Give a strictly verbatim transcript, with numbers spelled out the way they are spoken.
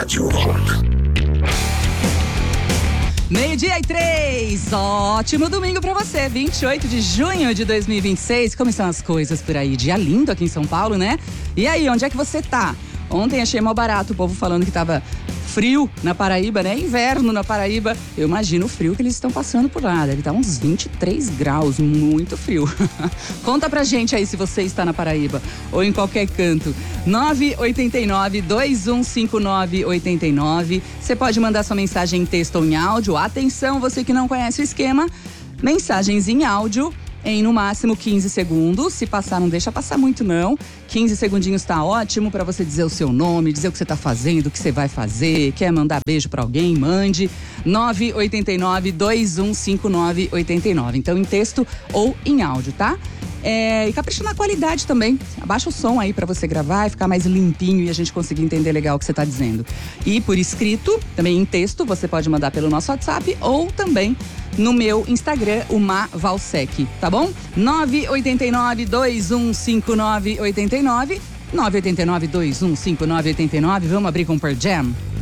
Rádio Rock. Meio-dia e três, ótimo domingo pra você, vinte e oito de junho de dois mil e vinte e seis. Como estão as coisas por aí? Dia lindo aqui em São Paulo, né? E aí, onde é que você tá? Ontem achei mal barato o povo falando que tava frio na Paraíba, né? Inverno na Paraíba. Eu imagino o frio que eles estão passando por lá. Deve estar uns vinte e três graus, muito frio. Conta pra gente aí se você está na Paraíba ou em qualquer canto. nove oito nove, dois um cinco nove, oito nove. Você pode mandar sua mensagem em texto ou em áudio. Atenção, você que não conhece o esquema. Mensagens em áudio em no máximo quinze segundos. Se passar, não deixa passar muito não. quinze segundinhos tá ótimo para você dizer o seu nome, dizer o que você tá fazendo, o que você vai fazer. Quer mandar beijo para alguém? Mande. nove oito nove, dois um cinco nove, oito nove. Então em texto ou em áudio, tá? É, e capricha na qualidade também. Abaixa o som aí pra você gravar e ficar mais limpinho e a gente conseguir entender legal o que você tá dizendo. E por escrito, também em texto, você pode mandar pelo nosso WhatsApp ou também no meu Instagram, o Ma Valsec, tá bom? nove oito nove, dois um cinco nove, oito nove. nove oito nove, dois um cinco nove, oito nove. Vamos abrir com o Pearl Jam?